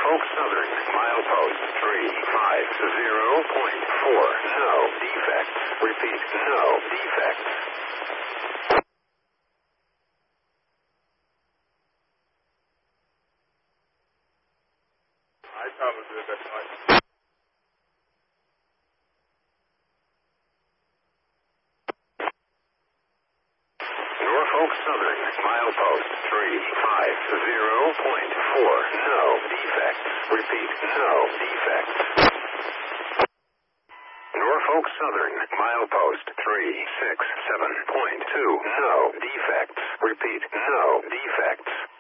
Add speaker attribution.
Speaker 1: Norfolk Southern, milepost 350.4. No defects. Repeat, no defects.
Speaker 2: I Thomas is at
Speaker 1: Norfolk Southern, milepost 350.4. No defects. Repeat, no defects. Norfolk Southern, milepost 367.2. No defects. Repeat, no defects.